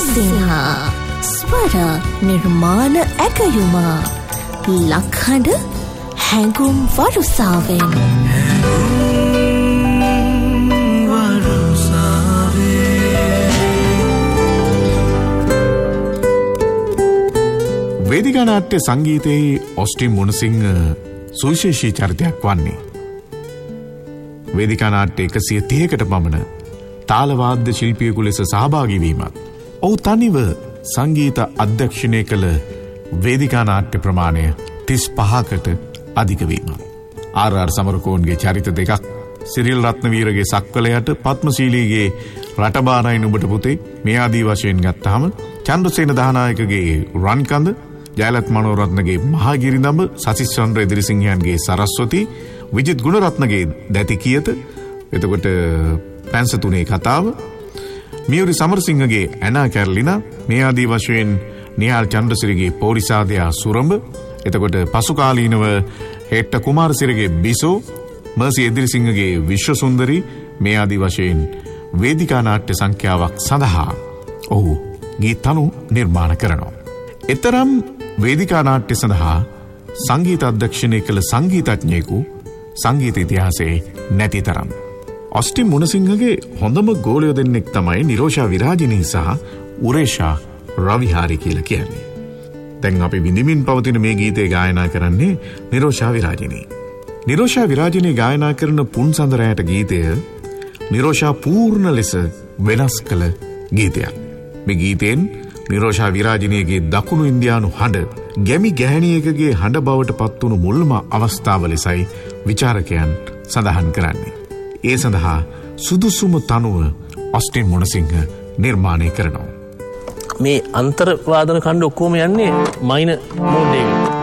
Gunasinha Swara Nirmana Ekayuma Lakhanda Hangum Varusaven වේදිකා නාට්‍ය සංගීතයේ ඔස්ටින් මුණසිංහ සුවිශේෂී චරිතයක් වන්නේ. වේදිකා නාට්‍ය 130කට පමණ තාලවාද්‍ය ශිල්පියෙකු ලෙස සහභාගී වීමත්, ඔහු තනිව සංගීත අධ්‍යක්ෂණය කළ වේදිකා නාට්‍ය ප්‍රමාණය 35කට අධික වීමත්. ආර්.ආර්. සමරකෝන්ගේ චරිත දෙකක්, සිරිල් රත්නවීරගේ සක්වලයට, පත්මශීලීගේ රටබාරයි නුඹට පුතේ මේ ආදී වශයෙන් ගත්තාම, චන්ද්‍රසේන දහනායකගේ රන්කඳ, ජයලත් මනෝරත්නගේ මහගිරිදඹ, සසිස් චන්ද්‍ර එදිරිසිංහයන්ගේ සරස්වති, විජිත් ගුණරත්නගේ දැති කියත, එතකොට පැන්සතුනේ කතාව, මියුරි සමරසිංහගේ ඇනා කැරලිනා, මේ ආදී වශයෙන් නිහාල් චන්ද්‍රසිරිගේ පෝරිසාදයා සුරඹ, එතකොට පසුකාලීනව හෙට්ට කුමාරසිරිගේ බිසෝ, මර්සි එදිරිසිංහගේ විශ්වසුන්දරි, මේ ආදී වශයෙන් වේදිකා නාට්‍ය සංඛ්‍යාවක් සඳහා ඔහු ගීතනු නිර්මාණ කරනවා. එතරම් වේදිකා නාට්‍ය සඳහා සංගීත අධ්‍යක්ෂණය කළ සංගීතඥයෙකු සංගීත ඉතිහාසයේ නැති තරම්. ඔස්ටින් මුණසිංහගේ හොඳම ගෝලයෝ දෙන්නෙක් තමයි නිරෝෂා විරාජිනී සහ උරේෂා රවිහාරි කියලා කියන්නේ. දැන් අපි විඳිමින් පවතින මේ ගීතය ගායනා කරන්නේ නිරෝෂා විරාජිනී. නිරෝෂා විරාජිනී ගායනා කරන පුන්සඳ රැයට ගීතය නිරෝෂා පූර්ණ ලෙස වෙනස් කළ ගීතයක්. මේ ගීතයෙන් නිරෝෂා විරාජිනීගේ දකුණු ඉන්දියානු හඬ ගැමි ගැහැණියකගේ හඬ බවට පත්වුණු මුල්ම අවස්ථාව ලෙසයි විචාරකයන් සඳහන් කරන්නේ. ඒ සඳහා සුදුසුම තනුව ඔස්ටින් මුණසිංහ නිර්මාණය කරනවා. මේ අන්තර්වාදන ඛණ්ඩ ඔක්කොම යන්නේ මයිනර් මෝඩ් එකකට.